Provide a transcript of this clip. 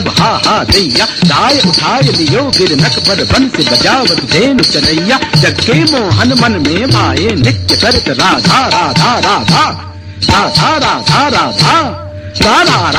हा हा दैया, दाय उठाए लियो गिरनक पर बंसी बजावत धेनु चरैया। जग के मोहन मन में भाए नित्य करत राधा राधा राधा राधा राधा राधा राधा राधा।